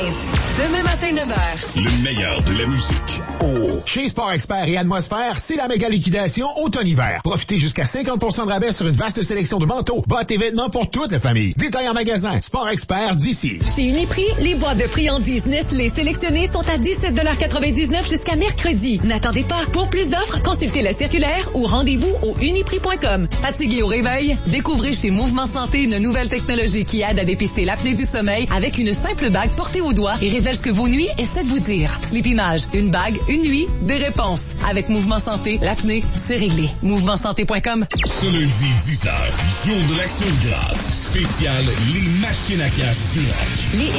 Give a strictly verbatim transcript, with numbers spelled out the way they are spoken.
Demain matin, neuf heures. Le meilleur de la musique. Oh! Chez Sport Expert et Atmosphère, c'est la méga liquidation automne-hiver. Profitez jusqu'à cinquante pour cent de rabais sur une vaste sélection de manteaux, bottes et vêtements pour toute la famille. Détail en magasin. Sport Expert d'ici. Chez Uniprix, les boîtes de friandises Nestlé sélectionnées sont à dix-sept quatre-vingt-dix-neuf jusqu'à mercredi. N'attendez pas. Pour plus d'offres, consultez la circulaire ou rendez-vous au uniprix point com. Fatigué au réveil? Découvrez chez Mouvement Santé une nouvelle technologie qui aide à dépister l'apnée du sommeil avec une simple bague portée au doigt et révèle ce que vos nuits essaient de vous dire. Sleepimage, une bague, une nuit, des réponses. Avec Mouvement Santé, l'apnée, c'est réglé. mouvement santé point com. Ce lundi dix heures, jour de l'action de grâce. Spécial Les Machines à cash du rock. Les